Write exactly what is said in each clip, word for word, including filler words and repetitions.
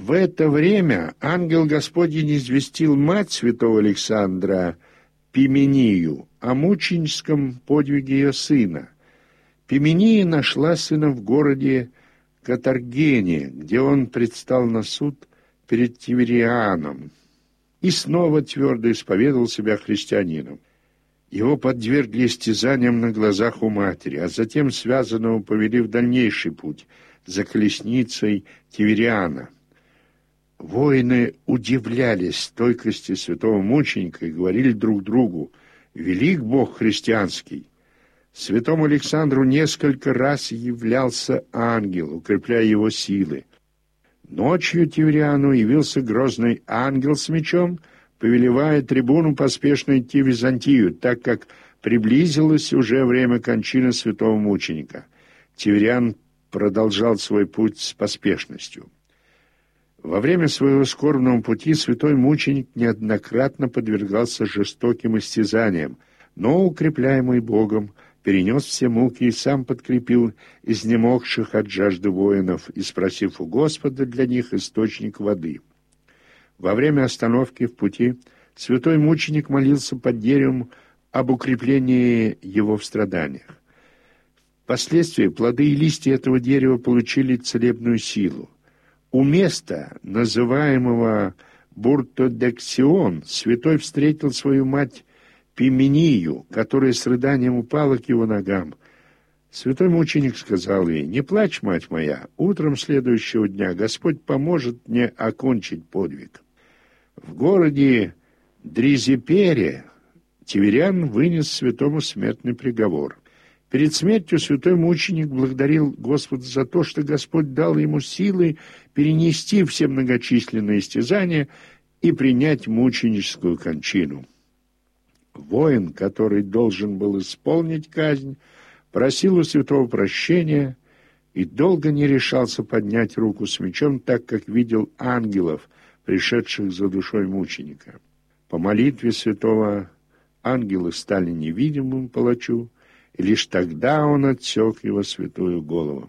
В это время ангел Господень известил мать святого Александра Пимению о мученическом подвиге ее сына. Пимения нашла сына в городе Катаргене, где он предстал на суд перед Тиверианом и снова твердо исповедовал себя христианином. Его подвергли истязаниям на глазах у матери, а затем связанного повели в дальнейший путь за колесницей Тивериана. Воины удивлялись стойкости святого мученика и говорили друг другу: «Велик Бог христианский». Святому Александру несколько раз являлся ангел, укрепляя его силы. Ночью Тивериану явился грозный ангел с мечом, повелевая трибуну поспешно идти в Византию, так как приблизилось уже время кончины святого мученика. Тивериан продолжал свой путь с поспешностью. Во время своего скорбного пути святой мученик неоднократно подвергался жестоким истязаниям, но, укрепляемый Богом, перенес все муки и сам подкрепил изнемогших от жажды воинов, и спросив у Господа для них источник воды. Во время остановки в пути святой мученик молился под деревом об укреплении его в страданиях. Впоследствии плоды и листья этого дерева получили целебную силу. У места, называемого Буртодексион, святой встретил свою мать Пимению, которая с рыданием упала к его ногам. Святой мученик сказал ей: «Не плачь, мать моя, утром следующего дня Господь поможет мне окончить подвиг». В городе Дризипере Тивериан вынес святому смертный приговор. Перед смертью святой мученик благодарил Господа за то, что Господь дал ему силы перенести все многочисленные истязания и принять мученическую кончину. Воин, который должен был исполнить казнь, просил у святого прощения и долго не решался поднять руку с мечом, так как видел ангелов, пришедших за душой мученика. По молитве святого ангелы стали невидимым палачу, и лишь тогда он отсек его святую голову.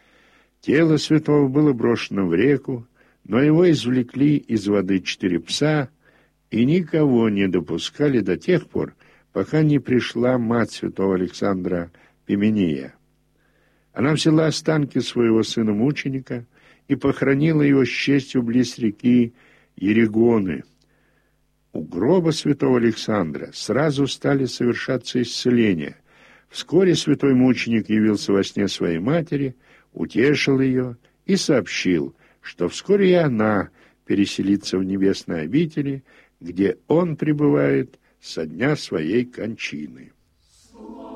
Тело святого было брошено в реку, но его извлекли из воды четыре пса и никого не допускали до тех пор, пока не пришла мать святого Александра Пимения. Она взяла останки своего сына-мученика и похоронила его с честью близ реки Еригоны. У гроба святого Александра сразу стали совершаться исцеления. Вскоре святой мученик явился во сне своей матери, утешил ее и сообщил, что вскоре и она переселится в небесные обители, где он пребывает со дня своей кончины.